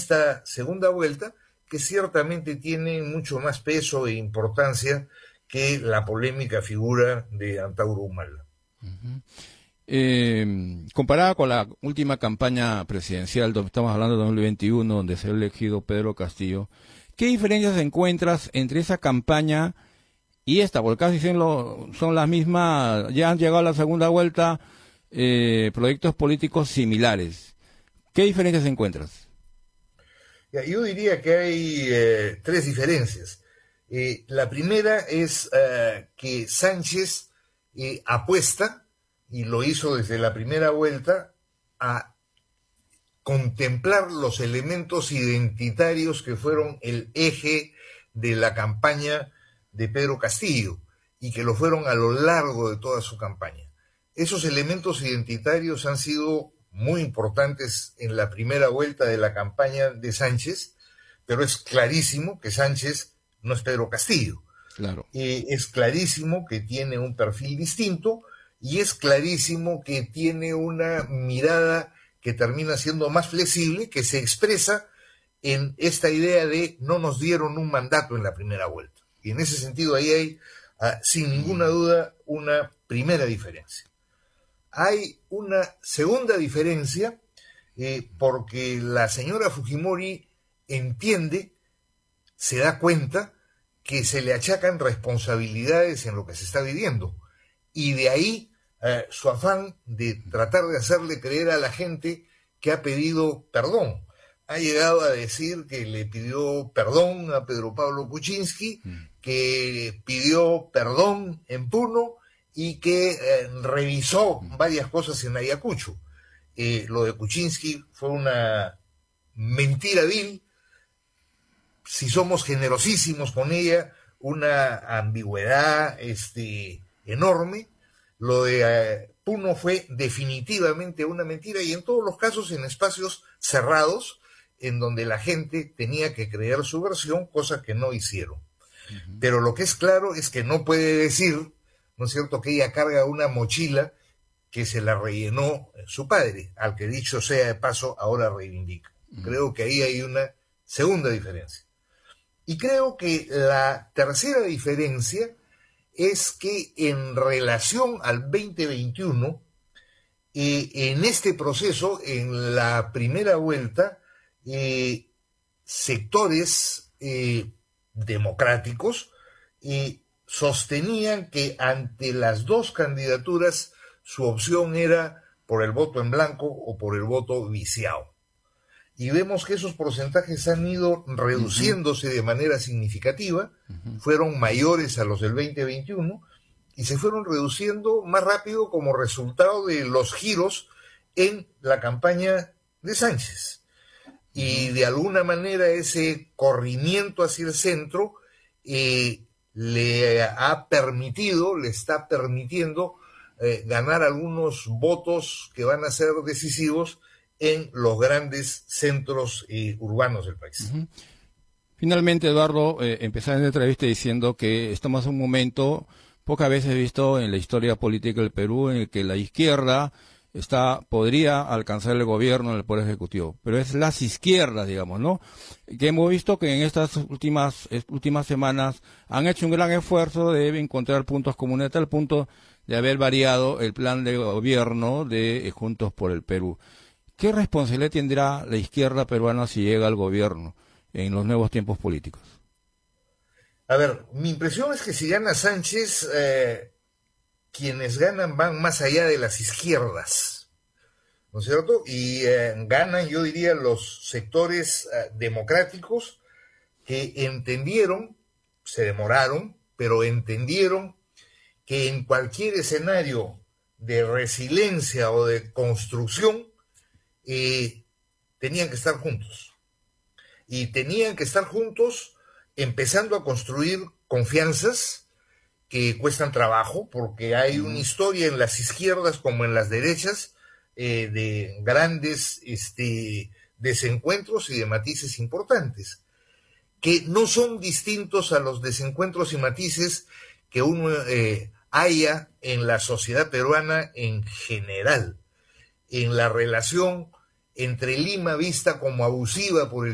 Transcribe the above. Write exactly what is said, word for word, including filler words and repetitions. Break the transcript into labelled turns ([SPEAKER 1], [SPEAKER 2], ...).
[SPEAKER 1] esta segunda vuelta, que ciertamente tiene mucho más peso e importancia que la polémica figura de Antauro Humala.
[SPEAKER 2] Uh-huh. Eh, comparada con la última campaña presidencial, donde estamos hablando de dos mil veintiuno, donde se ha elegido Pedro Castillo, ¿qué diferencias encuentras entre esa campaña y esta? Porque casi son, lo, son las mismas, ya han llegado a la segunda vuelta eh, proyectos políticos similares. ¿Qué diferencias encuentras?
[SPEAKER 1] Yo diría que hay eh, tres diferencias. Eh, la primera es eh, que Sánchez eh, apuesta, y lo hizo desde la primera vuelta, a contemplar los elementos identitarios que fueron el eje de la campaña de Pedro Castillo y que lo fueron a lo largo de toda su campaña. Esos elementos identitarios han sido muy importantes en la primera vuelta de la campaña de Sánchez, pero es clarísimo que Sánchez no es Pedro Castillo.
[SPEAKER 2] Claro.
[SPEAKER 1] Eh, es clarísimo que tiene un perfil distinto y es clarísimo que tiene una mirada que termina siendo más flexible, que se expresa en esta idea de no nos dieron un mandato en la primera vuelta. Y en ese sentido ahí hay, uh, sin ninguna duda, una primera diferencia. Hay una segunda diferencia eh, porque la señora Fujimori entiende, se da cuenta que se le achacan responsabilidades en lo que se está viviendo. Y de ahí eh, su afán de tratar de hacerle creer a la gente que ha pedido perdón. Ha llegado a decir que le pidió perdón a Pedro Pablo Kuczynski, que pidió perdón en Puno y que eh, revisó varias cosas en Ayacucho. Eh, lo de Kuczynski fue una mentira vil, si somos generosísimos con ella, una ambigüedad este, enorme. Lo de eh, Puno fue definitivamente una mentira y en todos los casos en espacios cerrados en donde la gente tenía que creer su versión, cosa que no hicieron. Uh-huh. Pero lo que es claro es que no puede decir, ¿no es cierto?, que ella carga una mochila que se la rellenó su padre, al que dicho sea de paso ahora reivindica. Uh-huh. Creo que ahí hay una segunda diferencia. Y creo que la tercera diferencia es que en relación al veinte veintiuno, eh, en este proceso, en la primera vuelta, eh, sectores eh, democráticos eh, sostenían que ante las dos candidaturas su opción era por el voto en blanco o por el voto viciado. Y vemos que esos porcentajes han ido reduciéndose uh-huh. de manera significativa, uh-huh. fueron mayores a los del veinte veintiuno y se fueron reduciendo más rápido como resultado de los giros en la campaña de Sánchez. Y de alguna manera ese corrimiento hacia el centro eh, le ha permitido, le está permitiendo eh, ganar algunos votos que van a ser decisivos en los grandes centros eh, urbanos del país.
[SPEAKER 2] Uh-huh. Finalmente, Eduardo, eh, empezar en la entrevista diciendo que estamos en un momento pocas veces visto en la historia política del Perú en el que la izquierda está podría alcanzar el gobierno en el Poder Ejecutivo, pero es las izquierdas, digamos, ¿no? Que hemos visto que en estas últimas últimas semanas han hecho un gran esfuerzo de encontrar puntos comunes, a tal punto de haber variado el plan de gobierno de eh, Juntos por el Perú. ¿Qué responsabilidad tendrá la izquierda peruana si llega al gobierno en los nuevos tiempos políticos?
[SPEAKER 1] A ver, mi impresión es que si gana Sánchez, eh, quienes ganan van más allá de las izquierdas, ¿no es cierto? Y eh, ganan, yo diría, los sectores eh, democráticos que entendieron, se demoraron, pero entendieron que en cualquier escenario de resiliencia o de construcción, eh, tenían que estar juntos. Y tenían que estar juntos empezando a construir confianzas que cuestan trabajo, porque hay una historia en las izquierdas como en las derechas eh, de grandes este, desencuentros y de matices importantes, que no son distintos a los desencuentros y matices que uno eh, haya en la sociedad peruana en general, en la relación entre Lima vista como abusiva por el